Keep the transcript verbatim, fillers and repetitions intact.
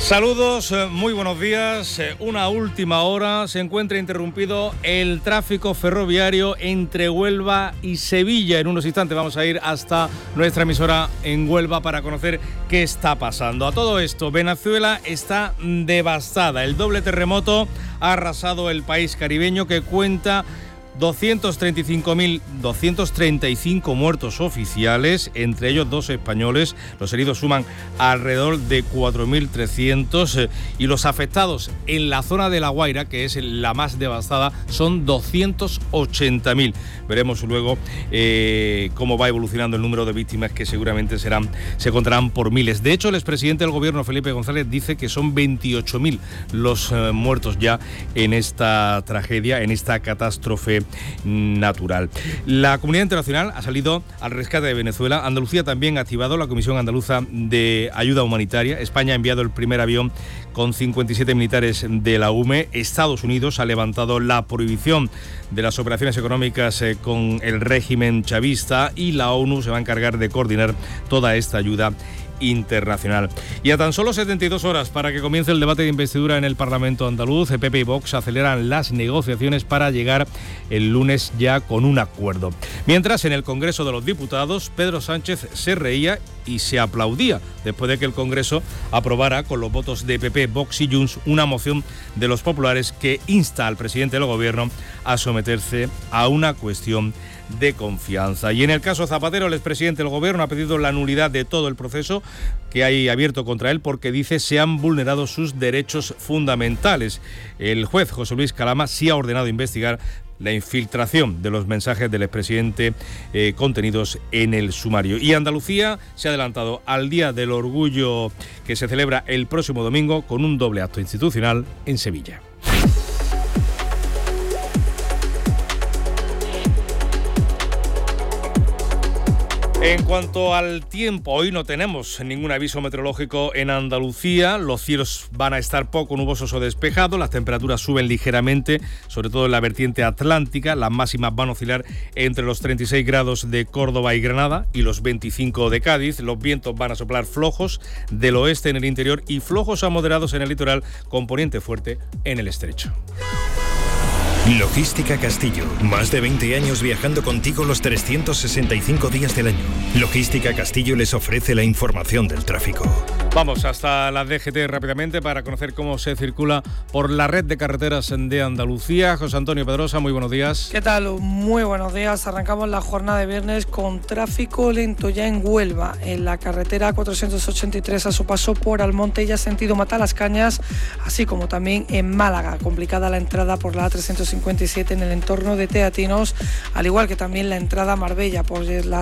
Saludos, muy buenos días. Una última hora, se encuentra interrumpido el tráfico ferroviario entre Huelva y Sevilla. En unos instantes vamos a ir hasta nuestra emisora en Huelva para conocer qué está pasando. A todo esto, Venezuela está devastada. El doble terremoto ha arrasado el país caribeño, que cuenta doscientos treinta y cinco mil doscientos treinta y cinco muertos oficiales, entre ellos dos españoles. Los heridos suman alrededor de cuatro mil trescientos eh, y los afectados en la zona de La Guaira, que es la más devastada, son doscientos ochenta mil. Veremos luego eh, cómo va evolucionando el número de víctimas, que seguramente serán, se contarán por miles. De hecho, el expresidente del gobierno, Felipe González, dice que son veintiocho mil los eh, muertos ya en esta tragedia, en esta catástrofe natural. La comunidad internacional ha salido al rescate de Venezuela. Andalucía también ha activado la Comisión Andaluza de Ayuda Humanitaria. España ha enviado el primer avión con cincuenta y siete militares de la U M E. Estados Unidos ha levantado la prohibición de las operaciones económicas eh, con el régimen chavista, y la ONU se va a encargar de coordinar toda esta ayuda internacional. Y a tan solo setenta y dos horas para que comience el debate de investidura en el Parlamento andaluz, P P y Vox aceleran las negociaciones para llegar el lunes ya con un acuerdo. Mientras, en el Congreso de los Diputados, Pedro Sánchez se reía y se aplaudía después de que el Congreso aprobara con los votos de P P, Vox y Junts una moción de los populares que insta al presidente del Gobierno a someterse a una cuestión de confianza. Y en el caso Zapatero, el expresidente del Gobierno ha pedido la nulidad de todo el proceso que hay abierto contra él, porque dice se han vulnerado sus derechos fundamentales. El juez José Luis Calama sí ha ordenado investigar la infiltración de los mensajes del expresidente eh, contenidos en el sumario. Y Andalucía se ha adelantado al Día del Orgullo, que se celebra el próximo domingo, con un doble acto institucional en Sevilla. En cuanto al tiempo, hoy no tenemos ningún aviso meteorológico en Andalucía. Los cielos van a estar poco nubosos o despejados. Las temperaturas suben ligeramente, sobre todo en la vertiente atlántica. Las máximas van a oscilar entre los treinta y seis grados de Córdoba y Granada y los veinticinco de Cádiz. Los vientos van a soplar flojos del oeste en el interior y flojos a moderados en el litoral, con poniente fuerte en el estrecho. Logística Castillo. Más de veinte años viajando contigo los trescientos sesenta y cinco días del año. Logística Castillo les ofrece la información del tráfico. Vamos hasta la D G T rápidamente para conocer cómo se circula por la red de carreteras de Andalucía. José Antonio Pedrosa, muy buenos días. ¿Qué tal? Muy buenos días. Arrancamos la jornada de viernes con tráfico lento ya en Huelva, en la carretera cuatrocientos ochenta y tres a su paso por Almonte, ya sentido Matalascañas, así como también en Málaga. Complicada la entrada por la A trescientos cincuenta y siete en el entorno de Teatinos, al igual que también la entrada a Marbella por la